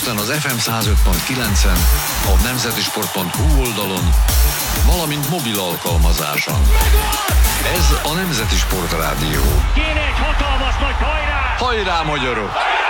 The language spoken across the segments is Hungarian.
Budapesten az FM 105.9-en, a nemzetisport.hu oldalon, valamint mobil alkalmazáson. Ez a Nemzeti Sport Rádió. Kéne egy hatalmas nagy hajrá! Hajrá, magyarok!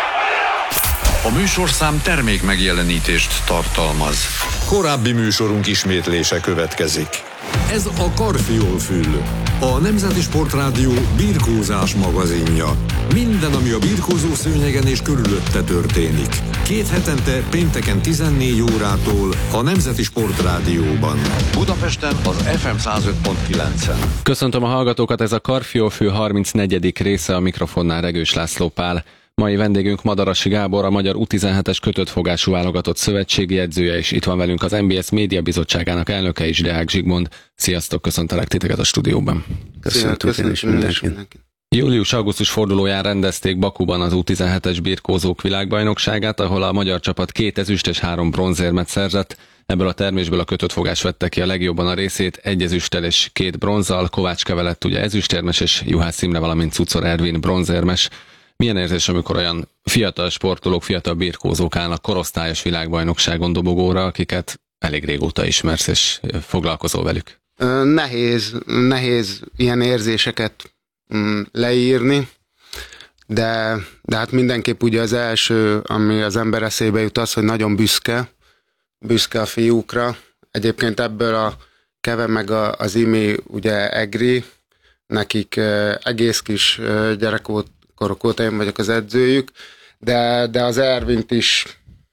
A műsorszám termék megjelenítést tartalmaz. Korábbi műsorunk ismétlése következik. Ez a Karfiol-fül, a Nemzeti Sport Rádió birkózás magazinja. Minden, ami a birkózó szőnyegen és körülötte történik. 2 hetente pénteken 14 órától a Nemzeti Sport Rádióban. Budapesten az FM 105.9-en. Köszöntöm a hallgatókat, ez a Karfiol-fül 34. része, a mikrofonnál Regős László Pál. Mai vendégünk Madarasi Gábor, a magyar U17-es kötöttfogású válogatott szövetségi edzője, és itt van velünk az MBS Média Bizottságának elnöke is, Deák Zsigmond. Sziasztok, köszöntelek titeket a stúdióban. Köszönöm mindenki. Július-augusztus fordulóján rendezték Bakuban az U17-es birkózók világbajnokságát, ahol a magyar csapat 2 ezüst és 3 bronzérmet szerzett. Ebből a termésből a kötöttfogás vette ki a legjobban a részét, 1 ezüsttel és 2 bronzzal. Kovács Keve lett ugye ezüstérmes, és Juhász Imre, valamint Cucor Ervin bronzérmes. Milyen érzés, amikor olyan fiatal sportolók, fiatal birkózók állnak korosztályos világbajnokságon dobogóra, akiket elég régóta ismersz és foglalkozol velük? Nehéz ilyen érzéseket leírni, de hát mindenképp ugye az első, ami az ember eszébe jut, az, hogy nagyon büszke a fiúkra. Egyébként ebből a Keve meg az Imi, ugye Egri, nekik egész kis gyerekkorok óta én vagyok az edzőjük, de az Ervint is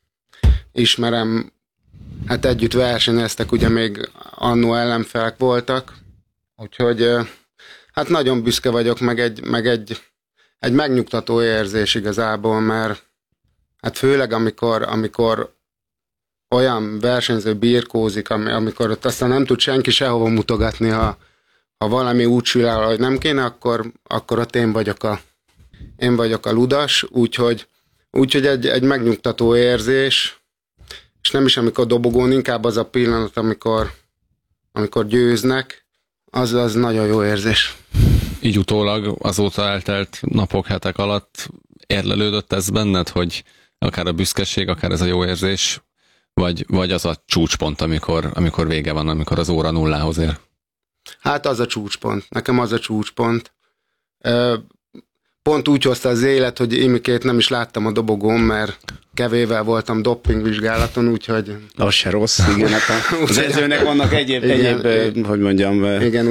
ismerem, hát együtt versenyeztek, ugye még annó ellenfelek voltak, úgyhogy hát nagyon büszke vagyok, meg egy megnyugtató érzés igazából, mert hát főleg amikor olyan versenyző birkózik, amikor ott aztán nem tud senki sehova mutogatni, ha valami úgy sül el, hogy nem kéne, akkor ott én vagyok a ludas, úgyhogy egy megnyugtató érzés, és nem is amikor dobogón, inkább az a pillanat, amikor győznek, az nagyon jó érzés. Így utólag azóta eltelt napok, hetek alatt érlelődött ez benned, hogy akár a büszkeség, akár ez a jó érzés, vagy az a csúcspont, amikor vége van, amikor az óra nullához ér? Hát az a csúcspont. Nekem az a csúcspont. Pont úgy hozta az élet, hogy Imikét nem is láttam a dobogón, mert Kevével voltam doppingvizsgálaton, úgyhogy... Az se rossz, igen. Hát az edzőnek vannak egyéb, hogy mondjam... Igen,